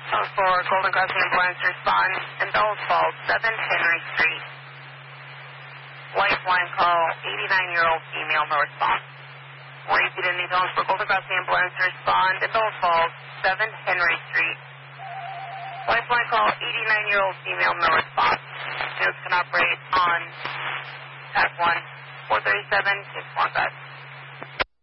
Oh, for Golden Crossing Ambulance, respond in Bellows Falls, 7 Henry Street. Lifeline call, 89-year-old female, no response. We'll repeat in these homes for Golden Crossing Ambulance, respond in Bellows Falls, 7 Henry Street. Lifeline call, 89-year-old female, no response. Units can operate on TAC 1, 437, 615.